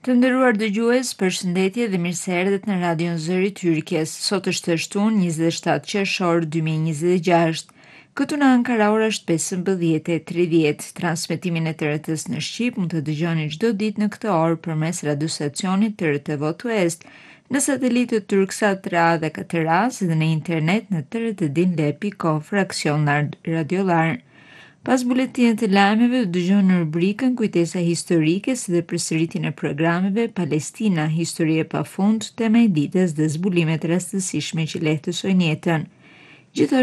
Të nderuar dëgjues, përshëndetje dhe mirë se erdhët në Radion Zëri Tyrkjes. Sot është shtunë 27 qershor 2026. Këtu në Ankara ora është 15:30. Transmetimin e TRT-s në Shqip mund të dëgjoni çdo ditë në këtë orë përmes radiostacionit TRT Votu Est, në satelitë Turksat 3 dhe 4A dhe në internet në trt.din.com radiolar. Pas buletinit të lajmeve, dëgjoni rubrikën Kujtesa historike si dhe përsëritjen e programeve Palestina, histori e pafund, tema e ditës dhe zbulimet rastësishme që lehtësojnë jetën. Gjithashtu